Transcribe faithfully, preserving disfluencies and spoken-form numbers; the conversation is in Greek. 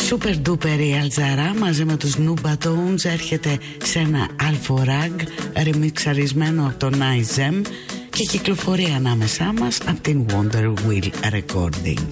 Super duper η Αλτζαρά μαζί με τους Nuba Tones έρχεται σε ένα Alforag ρεμιξαρισμένο από το Nice Zem και κυκλοφορεί ανάμεσά μας από την Wonder Wheel Recording.